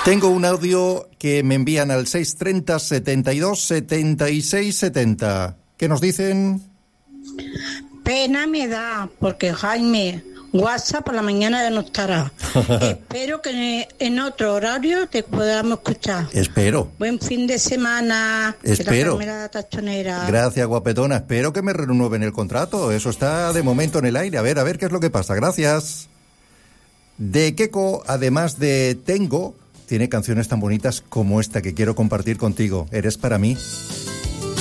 Tengo un audio que me envían al 630 72 76 70. ¿Qué nos dicen? Pena me da, porque Jaime, WhatsApp por la mañana ya no estará. Espero que en otro horario te podamos escuchar. Espero. Buen fin de semana. Espero. Tachonera. Gracias, guapetona. Espero que me renueven el contrato. Eso está de momento en el aire. A ver qué es lo que pasa. Gracias. De Keko, además de Tengo, tiene canciones tan bonitas como esta que quiero compartir contigo. Eres para mí.